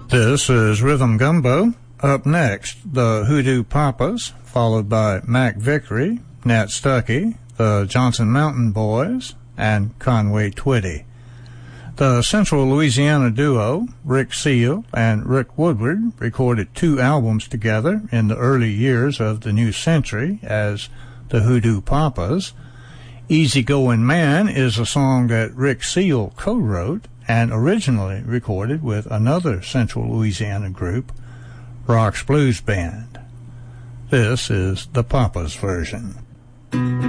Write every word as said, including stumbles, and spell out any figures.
This is Rhythm Gumbo. Up next, the Hoodoo Papas, followed by Mac Vickery, Nat Stuckey, the Johnson Mountain Boys, and Conway Twitty. The Central Louisiana duo, Rick Seal and Rick Woodward, recorded two albums together in the early years of the new century as the Hoodoo Papas. Easygoin' Man is a song that Rick Seal co-wrote and originally recorded with another Central Louisiana group, Rock's Blues Band. This is the Papas version.